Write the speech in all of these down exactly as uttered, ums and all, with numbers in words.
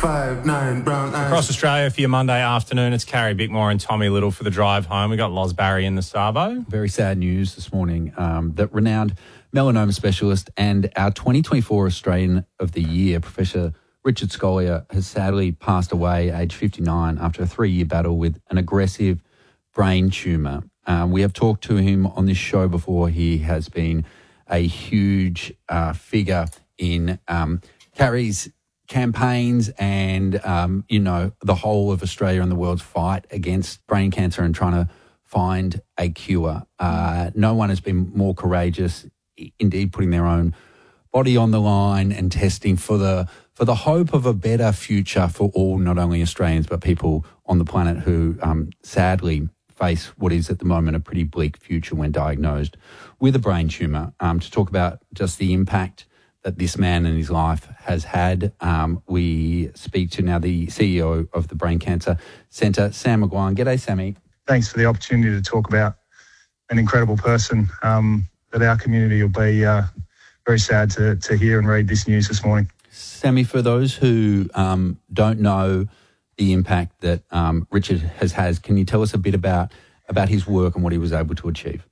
five, nine, brown eyes. Across Australia for your Monday afternoon, it's Carrie Bickmore and Tommy Little for the drive home. We got Loz Barry in the Sabo. Very sad news this morning um, that renowned melanoma specialist and our twenty twenty-four Australian of the Year, Professor Richard Scolyer, has sadly passed away aged fifty-nine after a three-year battle with an aggressive brain tumour. Um, we have talked to him on this show before. He has been a huge uh, figure in um, Carrie's campaigns and, um, you know, the whole of Australia and the world's fight against brain cancer and trying to find a cure. Uh, no one has been more courageous, indeed putting their own body on the line and testing for the for the hope of a better future for all, not only Australians, but people on the planet who um, sadly face what is at the moment a pretty bleak future when diagnosed with a brain tumour. Um, to talk about just the impact that this man and his life has had, um, we speak to now the C E O of the Brain Cancer Centre, Sam McGuane. G'day, Sammy. Thanks for the opportunity to talk about an incredible person um, that our community will be uh, very sad to, to hear and read this news this morning. Sammy, for those who um, don't know the impact that um, Richard has had, can you tell us a bit about, about his work and what he was able to achieve?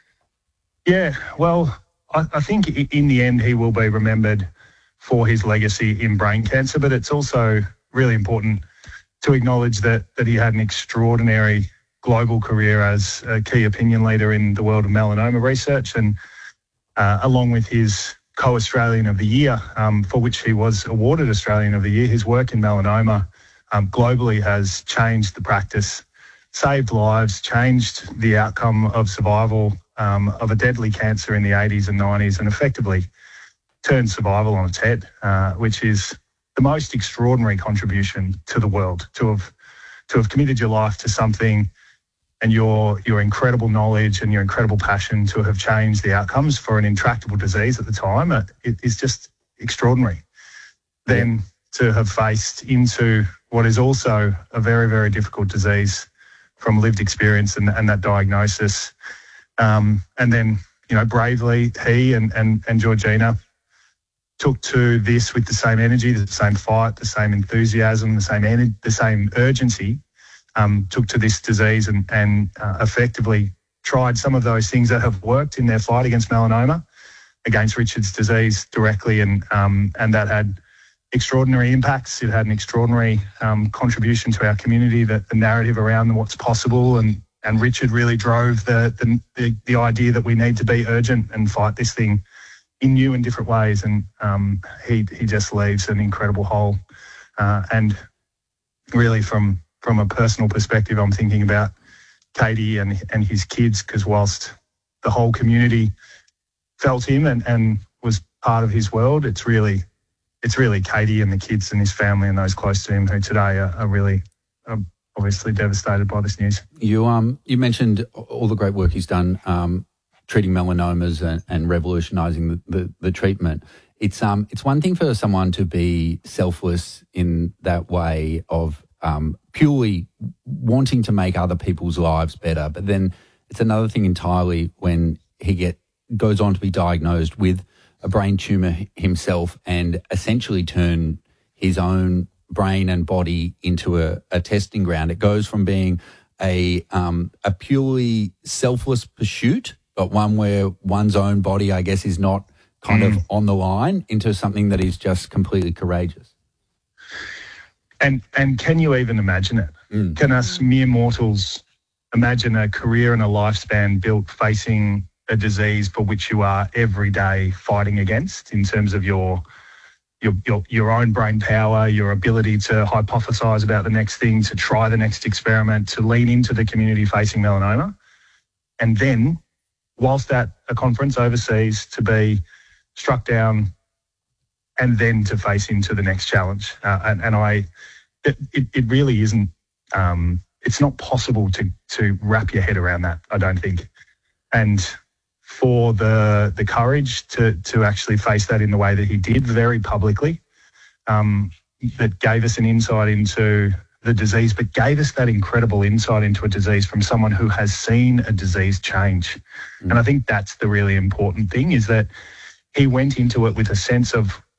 Yeah, well, I, I think in the end he will be remembered for his legacy in brain cancer, but it's also really important to acknowledge that that he had an extraordinary global career as a key opinion leader in the world of melanoma research, and uh, along with his co-Australian of the Year, um, for which he was awarded Australian of the Year, his work in melanoma um, globally has changed the practice, saved lives, changed the outcome of survival um, of a deadly cancer in the eighties and nineties, and effectively turned survival on its head, uh, which is the most extraordinary contribution to the world, to have to have committed your life to something and your your incredible knowledge and your incredible passion to have changed the outcomes for an intractable disease at the time. It, it is just extraordinary. Then to have faced into what is also a very, very difficult disease from lived experience and, and that diagnosis. Um, and then, you know, bravely, he and, and, and Georgina took to this with the same energy, the same fight, the same enthusiasm, the same ener- the same urgency, um, took to this disease and, and uh, effectively tried some of those things that have worked in their fight against melanoma, against Richard's disease directly, and um, and that had extraordinary impacts. It had an extraordinary um, contribution to our community, that the narrative around what's possible, and and Richard really drove the, the the the idea that we need to be urgent and fight this thing in new and different ways. And um, he he just leaves an incredible hole. Uh, and really, from from a personal perspective, I'm thinking about Katie and and his kids, because whilst the whole community felt him and, and was part of his world, it's really it's really Katie and the kids and his family and those close to him who today are, are really are obviously devastated by this news. You um you mentioned all the great work he's done um, treating melanomas and, and revolutionising the, the, the treatment. It's um it's one thing for someone to be selfless in that way of um, purely wanting to make other people's lives better, but then it's another thing entirely when he get goes on to be diagnosed with a brain tumour himself and essentially turn his own brain and body into a, a testing ground. It goes from being a um, a purely selfless pursuit, but one where one's own body, I guess, is not kind mm. of on the line, into something that is just completely courageous. And and can you even imagine it? Mm. Can us mere mortals imagine a career and a lifespan built facing a disease for which you are every day fighting against, in terms of your your your, your own brain power, your ability to hypothesize about the next thing, to try the next experiment, to lean into the community facing melanoma, and then, whilst at a conference overseas, to be struck down and then to face into the next challenge. Uh, and, and I, it, it really isn't, um, it's not possible to to wrap your head around that, I don't think. And for the the courage to to actually face that in the way that he did, very publicly, um, that gave us an insight into the disease, but gave us that incredible insight into a disease from someone who has seen a disease change. Mm. And I think that's the really important thing, is that he went into it with a sense of